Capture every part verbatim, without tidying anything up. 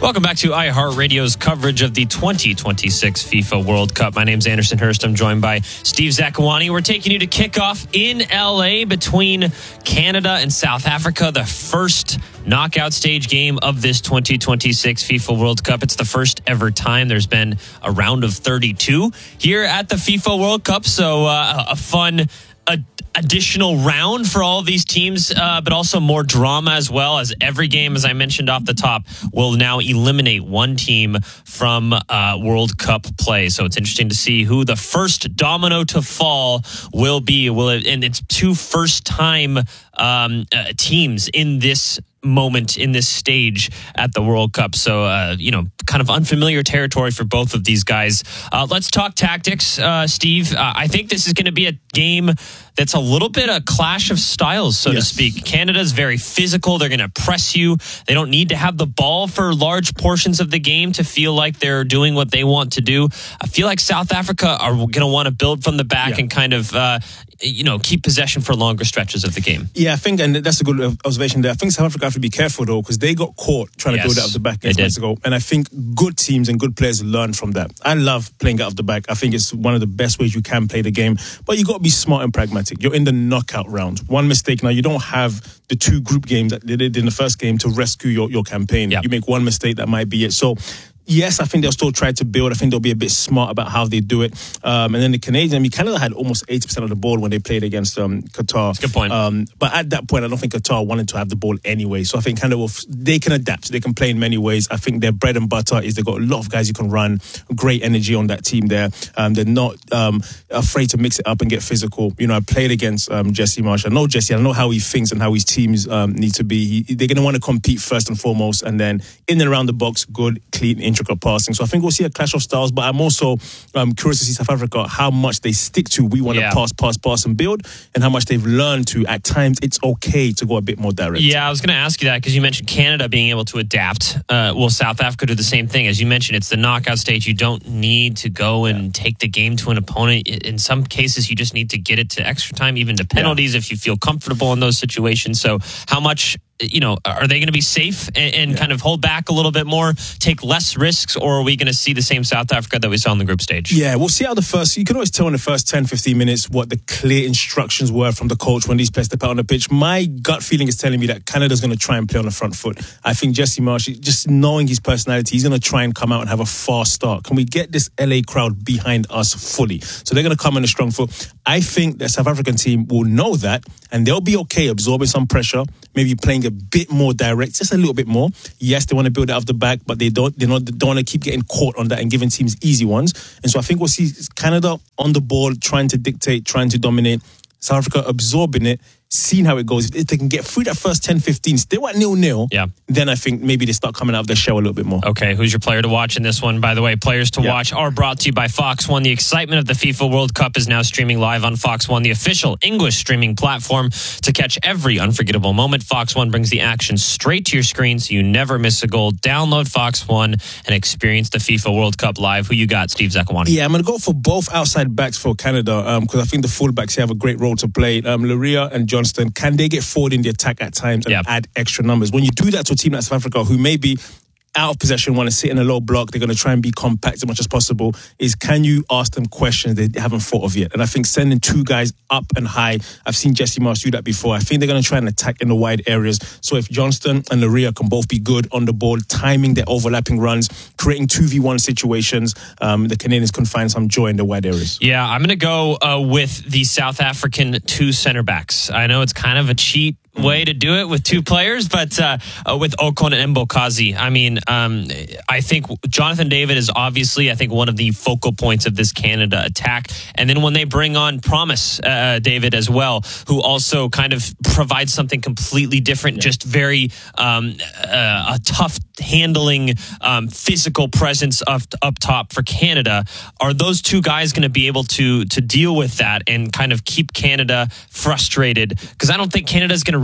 Welcome back to iHeartRadio's coverage of the twenty twenty-six FIFA World Cup. My name's Anderson Hurst. I'm joined by Steve Zakuani. We're taking you to kickoff in L A between Canada and South Africa, the first knockout stage game of this twenty twenty-six FIFA World Cup. It's the first ever time there's been a round of thirty-two here at the FIFA World Cup. So uh, a fun a additional round for all of these teams, uh, but also more drama as well, as every game, as I mentioned off the top, will now eliminate one team from uh, World Cup play. So it's interesting to see who the first domino to fall will be. Will it, and it's two first-time um, uh, teams in this moment, in this stage at the World Cup. So, uh, you know, kind of unfamiliar territory for both of these guys. Uh, let's talk tactics, uh, Steve. Uh, I think this is going to be a game that's a little bit a clash of styles, so yes. to speak. Canada's very physical. They're going to press you. They don't need to have the ball for large portions of the game to feel like they're doing what they want to do. I feel like South Africa are going to want to build from the back yeah. and kind of, uh, you know, keep possession for longer stretches of the game. Yeah, I think, and that's a good observation there. I think South Africa have to be careful, though, because they got caught trying yes, to build out of the back against Mexico. And I think good teams and good players learn from that. I love playing out of the back. I think it's one of the best ways you can play the game. But you got to be smart and pragmatic. You're in the knockout round. One mistake now, you don't have the two group games that they did in the first game to rescue your, your campaign. Yep. You make one mistake, that might be it. So, yes, I think they'll still try to build. I think they'll be a bit smart about how they do it. Um, and then the Canadians, I mean, Canada had almost eighty percent of the ball when they played against um, Qatar. That's a good point. Um, but at that point, I don't think Qatar wanted to have the ball anyway. So I think Canada, will, they can adapt. They can play in many ways. I think their bread and butter is they've got a lot of guys who can run. Great energy on that team there. Um, they're not um, afraid to mix it up and get physical. You know, I played against um, Jesse Marsh. I know Jesse. I know how he thinks and how his teams um, need to be. He, they're going to want to compete first and foremost. And then in and around the box, good, clean, intricate passing. So I think I think we'll see a clash of styles, but I'm also um, curious to see South Africa, how much they stick to we want to yeah. pass, pass, pass and build, and how much they've learned to, at times, it's okay to go a bit more direct. Yeah, I was going to ask you that because you mentioned Canada being able to adapt. Uh, will South Africa do the same thing? As you mentioned, it's the knockout stage. You don't need to go and yeah. take the game to an opponent. In some cases, you just need to get it to extra time, even to penalties yeah. if you feel comfortable in those situations. So how much... you know, are they going to be safe and, and yeah. kind of hold back a little bit more, take less risks, or are we going to see the same South Africa that we saw in the group stage? Yeah, we'll see how the first, you can always tell in the first ten, fifteen minutes what the clear instructions were from the coach when these players step out on the pitch. My gut feeling is telling me that Canada's going to try and play on the front foot. I think Jesse Marsh, just knowing his personality, he's going to try and come out and have a fast start. Can we get this L A crowd behind us fully? So they're going to come on a strong foot. I think the South African team will know that, and they'll be okay absorbing some pressure, maybe playing a bit more direct, just a little bit more. Yes, they want to build it out of the back, but they don't they don't, don't want to keep getting caught on that and giving teams easy ones. And so I think we'll see Canada on the ball, trying to dictate, trying to dominate. South Africa absorbing it, seeing how it goes. If they can get through that first ten, fifteen, still at nil-nil, yeah. then I think maybe they start coming out of their shell a little bit more. Okay, who's your player to watch in this one? By the way, players to yeah. watch are brought to you by Fox One. The excitement of the FIFA World Cup is now streaming live on Fox One, the official English streaming platform. To catch every unforgettable moment, Fox One brings the action straight to your screen so you never miss a goal. Download Fox One and experience the FIFA World Cup live. Who you got, Steve Zakuani? Yeah, I'm going to go for both outside backs for Canada because um, I think the fullbacks have a great role to play. Um, Laria and Johnston, can they get forward in the attack at times and yep. add extra numbers? When you do that to a team like South Africa, who may be out of possession, want to sit in a low block, they're going to try and be compact as much as possible, is can you ask them questions they haven't thought of yet? And I think sending two guys up and high, I've seen Jesse Marsh do that before. I think they're going to try and attack in the wide areas. So if Johnston and Laria can both be good on the ball, timing their overlapping runs, creating two v one situations, um, the Canadians can find some joy in the wide areas. Yeah, I'm going to go uh, with the South African two center backs. I know it's kind of a cheat way to do it with two players, but uh, uh, with Ocon and Mbokazi, I mean, um, I think Jonathan David is obviously, I think, one of the focal points of this Canada attack. And then when they bring on Promise uh, David as well, who also kind of provides something completely different, yeah. just very um, uh, a tough handling, um, physical presence up, up top for Canada. Are those two guys going to be able to to deal with that and kind of keep Canada frustrated? Because I don't think Canada's going to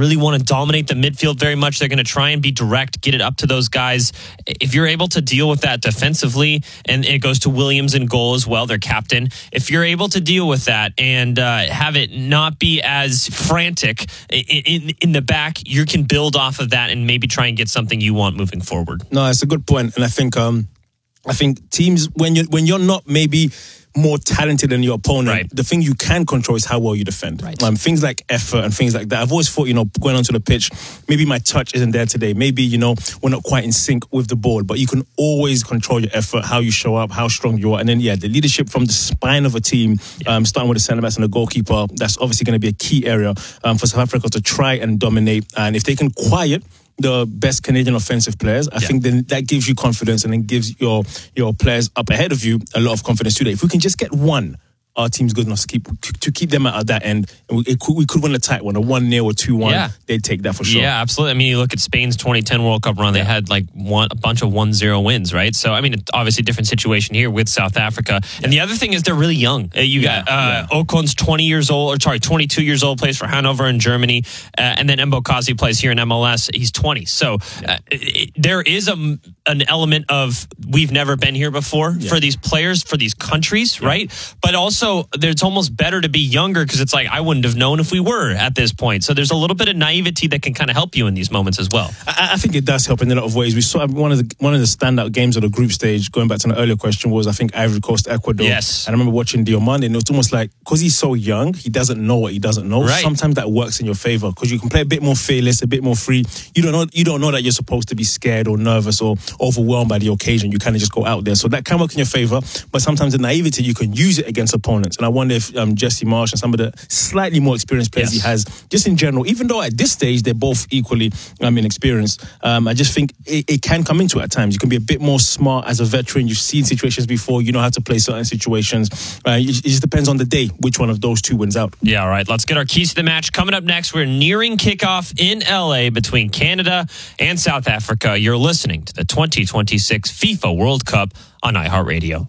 really want to dominate the midfield very much. They're going to try and be direct, get it up to those guys. If you're able to deal with that defensively, and it goes to Williams in goal as well, their captain, if you're able to deal with that and uh, have it not be as frantic in, in, in the back, you can build off of that and maybe try and get something you want moving forward. No, it's a good point. And I think um, I think teams, when you're, when you're not maybe more talented than your opponent, right, the thing you can control is how well you defend. Right. Um, things like effort and things like that. I've always thought, you know, going onto the pitch, maybe my touch isn't there today. Maybe, you know, we're not quite in sync with the ball, but you can always control your effort, how you show up, how strong you are. And then, yeah, the leadership from the spine of a team, yeah. um, starting with the centre backs and the goalkeeper, that's obviously going to be a key area um, for South Africa to try and dominate. And if they can quiet the best Canadian offensive players, I yeah. think then that gives you confidence and then gives your your players up ahead of you a lot of confidence today. If we can just get one, our team's good enough to keep to keep them at that end. And we, it could, we could win a tight one, a one nil or two one. Yeah. They'd take that for sure. Yeah, absolutely. I mean, you look at Spain's twenty ten World Cup run, they yeah. had like one, a bunch of one zero wins, right? So, I mean, it's obviously a different situation here with South Africa. Yeah. And the other thing is they're really young. You got yeah. uh, yeah. Okon's twenty years old, or sorry, twenty-two years old, plays for Hanover in Germany. Uh, and then Mbokazi plays here in M L S. He's twenty. So, uh, it, there is a, an element of we've never been here before yeah. for these players, for these countries, yeah. right? But also, there's almost better to be younger because it's like, I wouldn't have known if we were at this point. So there's a little bit of naivety that can kind of help you in these moments as well. I, I think it does help in a lot of ways. We saw one of the one of the standout games of the group stage, going back to an earlier question, was I think Ivory Coast, Ecuador. Yes. And I remember watching Diomande, and it was almost like, because he's so young, he doesn't know what he doesn't know. Right. Sometimes that works in your favor because you can play a bit more fearless, a bit more free. You don't know you don't know that you're supposed to be scared or nervous or overwhelmed by the occasion. You kind of just go out there. So that can work in your favor, but sometimes the naivety, you can use it against opponents. And I wonder if um, Jesse Marsch and some of the slightly more experienced players yes. he has, just in general, even though at this stage they're both equally um, inexperienced, um, I just think it, it can come into it at times. You can be a bit more smart as a veteran. You've seen situations before. You know how to play certain situations. Uh, it, it just depends on the day which one of those two wins out. Yeah, all right. Let's get our keys to the match. Coming up next, we're nearing kickoff in L A between Canada and South Africa. You're listening to the twenty twenty-six FIFA World Cup on iHeartRadio.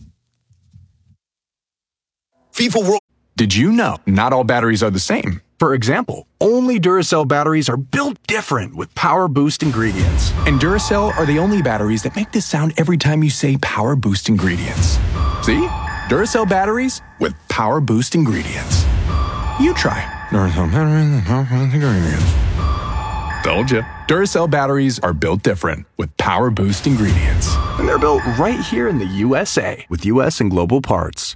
FIFA World. Did you know not all batteries are the same? For example, only Duracell batteries are built different with Power Boost ingredients. And Duracell are the only batteries that make this sound every time you say Power Boost ingredients. See? Duracell batteries with Power Boost ingredients. You try. Duracell batteries with Power Boost ingredients. Told you. Duracell batteries are built different with Power Boost ingredients. And they're built right here in the U S A with U S and global parts.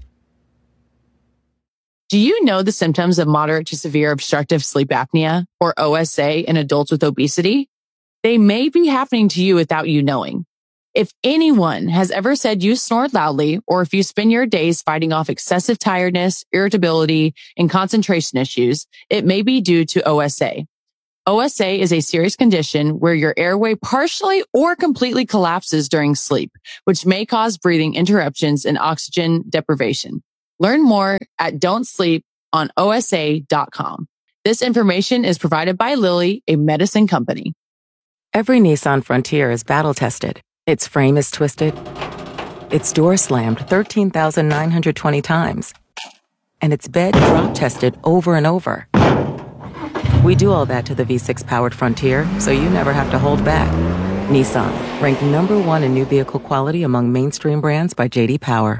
Do you know the symptoms of moderate to severe obstructive sleep apnea, or O S A, in adults with obesity? They may be happening to you without you knowing. If anyone has ever said you snored loudly, or if you spend your days fighting off excessive tiredness, irritability, and concentration issues, it may be due to O S A. O S A is a serious condition where your airway partially or completely collapses during sleep, which may cause breathing interruptions and oxygen deprivation. Learn more at don't sleep on O S A dot com. This information is provided by Lilly, a medicine company. Every Nissan Frontier is battle-tested. Its frame is twisted. Its door slammed thirteen thousand nine hundred twenty times. And its bed drop-tested over and over. We do all that to the V six-powered Frontier, so you never have to hold back. Nissan, ranked number one in new vehicle quality among mainstream brands by J D Power.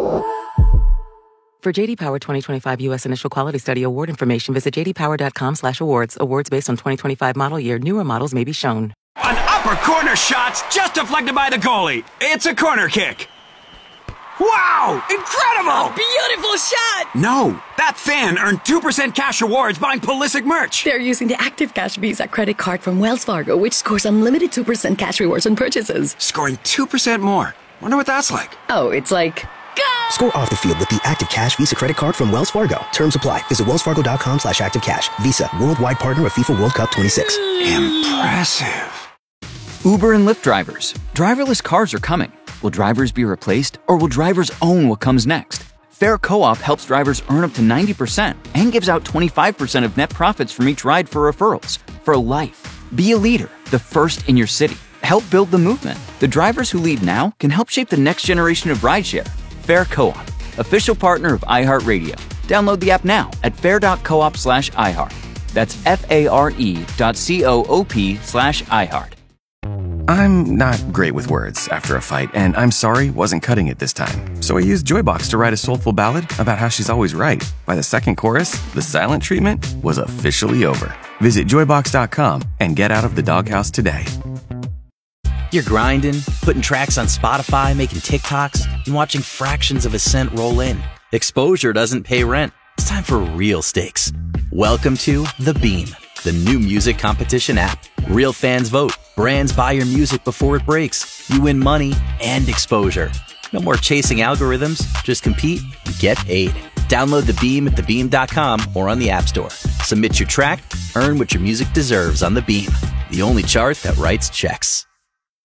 For J D Power twenty twenty-five U S Initial Quality Study Award information, visit j d power dot com slash awards. Awards based on twenty twenty-five model year. Newer models may be shown. An upper corner shot's just deflected by the goalie. It's a corner kick. Wow! Incredible! Beautiful shot! No, that fan earned two percent cash rewards buying Pulisic merch. They're using the Active Cash Visa credit card from Wells Fargo, which scores unlimited two percent cash rewards on purchases. Scoring two percent more. Wonder what that's like. Oh, it's like... Go! Score off the field with the Active Cash Visa credit card from Wells Fargo. Terms apply. Visit wells fargo dot com slash active cash. Visa, worldwide partner of FIFA World Cup twenty-six. Impressive. Uber and Lyft drivers. Driverless cars are coming. Will drivers be replaced, or will drivers own what comes next? Fair Co-op helps drivers earn up to ninety percent and gives out twenty-five percent of net profits from each ride for referrals. For life. Be a leader, the first in your city. Help build the movement. The drivers who lead now can help shape the next generation of rideshare. Fair Co-op, official partner of iHeartRadio. Download the app now at fair dot coop slash iHeart. That's F-A-R-E dot C-O-O-P slash iHeart. I'm not great with words after a fight, and I'm sorry wasn't cutting it this time. So I used Joybox to write a soulful ballad about how she's always right. By the second chorus, the silent treatment was officially over. Visit joybox dot com and get out of the doghouse today. You're grinding, putting tracks on Spotify, making TikToks, and watching fractions of a cent roll in. Exposure doesn't pay rent. It's time for real stakes. Welcome to The Beam, the new music competition app. Real fans vote. Brands buy your music before it breaks. You win money and exposure. No more chasing algorithms. Just compete and get paid. Download The Beam at the beam dot com or on the App Store. Submit your track, earn what your music deserves on The Beam, the only chart that writes checks.